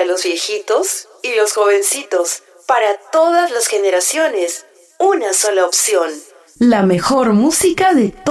para los viejitos y los jovencitos, para todas las generaciones, una sola opción. La mejor música de